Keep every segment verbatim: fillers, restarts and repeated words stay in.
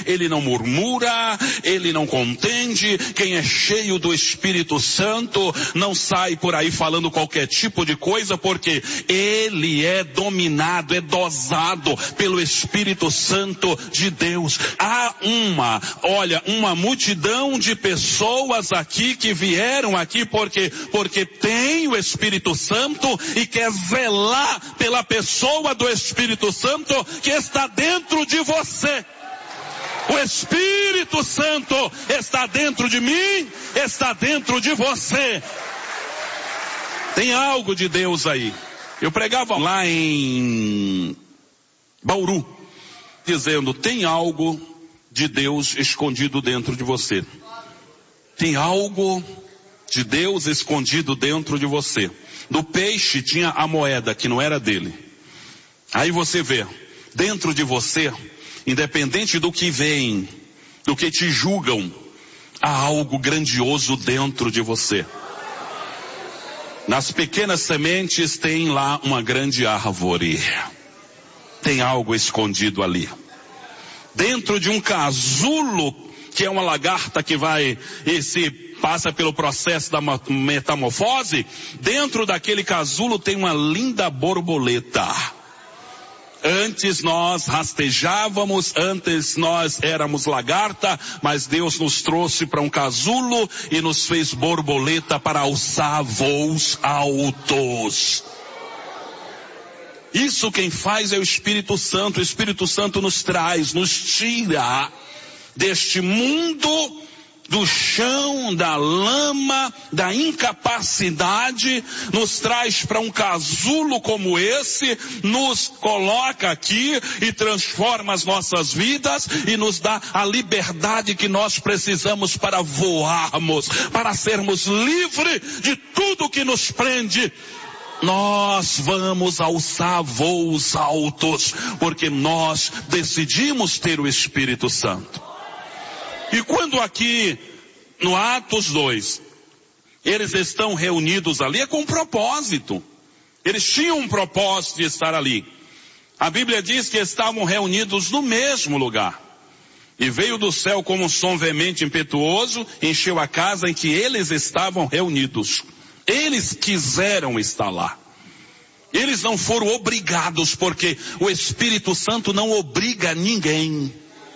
ele não murmura, ele não contende. Quem é cheio do Espírito Santo não sai por aí falando qualquer tipo de coisa, porque ele é dominado, é dosado pelo Espírito Santo de Deus. Há uma, olha, uma multidão de pessoas aqui que vieram aqui porque, porque tem o Espírito Santo e quer zelar pela pessoa do Espírito Santo que está dentro de você. O Espírito Santo está dentro de mim, está dentro de você. Tem algo de Deus aí. Eu pregava lá em Bauru, dizendo, tem algo de Deus escondido dentro de você. Tem algo de Deus escondido dentro de você. No peixe tinha a moeda que não era dele. Aí você vê, dentro de você, independente do que vem, do que te julgam, há algo grandioso dentro de você. Nas pequenas sementes tem lá uma grande árvore. Tem algo escondido ali. Dentro de um casulo, que é uma lagarta que vai e se passa pelo processo da metamorfose, dentro daquele casulo tem uma linda borboleta. Antes nós rastejávamos, antes nós éramos lagarta, mas Deus nos trouxe para um casulo e nos fez borboleta para alçar voos altos. Isso quem faz é o Espírito Santo. O Espírito Santo nos traz, nos tira deste mundo, do chão, da lama, da incapacidade, nos traz para um casulo como esse, nos coloca aqui e transforma as nossas vidas e nos dá a liberdade que nós precisamos para voarmos, para sermos livres de tudo que nos prende. Nós vamos alçar voos altos, porque nós decidimos ter o Espírito Santo. E quando aqui, no Atos dois, eles estão reunidos ali, é com um propósito. Eles tinham um propósito de estar ali. A Bíblia diz que estavam reunidos no mesmo lugar. E veio do céu como um som veemente impetuoso, encheu a casa em que eles estavam reunidos. Eles quiseram estar lá. Eles não foram obrigados, porque o Espírito Santo não obriga ninguém.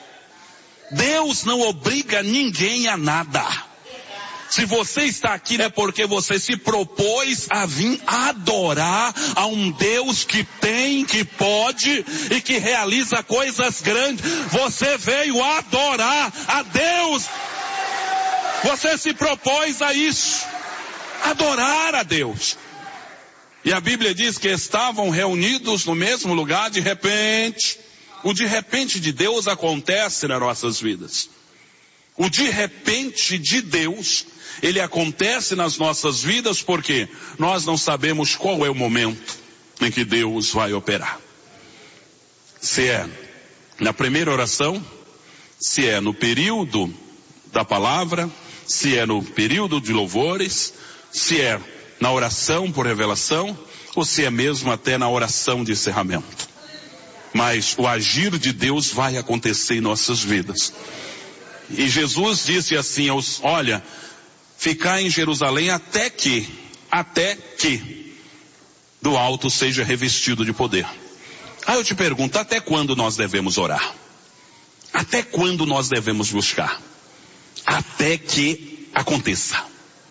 Deus não obriga ninguém a nada. Se você está aqui é porque você se propôs a vir adorar a um Deus que tem, que pode e que realiza coisas grandes. Você veio adorar a Deus. Você se propôs a isso. Adorar a Deus. E a Bíblia diz que estavam reunidos no mesmo lugar, de repente. O de repente de Deus acontece nas nossas vidas. O de repente de Deus, ele acontece nas nossas vidas porque nós não sabemos qual é o momento em que Deus vai operar. Se é na primeira oração, se é no período da palavra, se é no período de louvores, se é na oração por revelação, ou se é mesmo até na oração de encerramento. Mas o agir de Deus vai acontecer em nossas vidas. E Jesus disse assim aos, olha, ficar em Jerusalém até que, até que do alto seja revestido de poder. Aí eu te pergunto, até quando nós devemos orar? Até quando nós devemos buscar? Até que aconteça.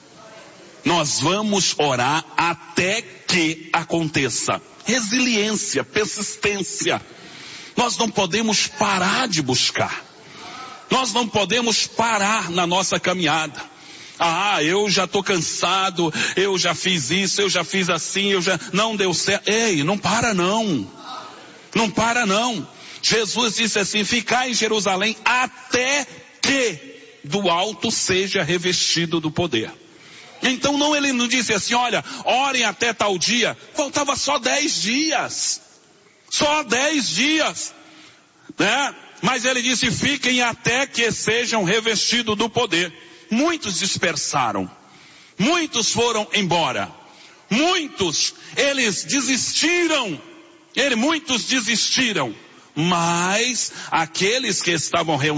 Nós vamos orar até que aconteça. Resiliência, persistência. Nós não podemos parar de buscar. Nós não podemos parar na nossa caminhada. Ah, eu já estou cansado, eu já fiz isso, eu já fiz assim, eu já não deu certo. Ei, não para não. Não para não. Jesus disse assim, ficar em Jerusalém até que do alto seja revestido do poder. Então não, ele não disse assim, olha, orem até tal dia. Faltava só dez dias. Só dez dias. Né? Mas ele disse, fiquem até que sejam revestidos do poder. Muitos dispersaram. Muitos foram embora. Muitos, eles desistiram. Ele, muitos desistiram. Mas aqueles que estavam reunidos,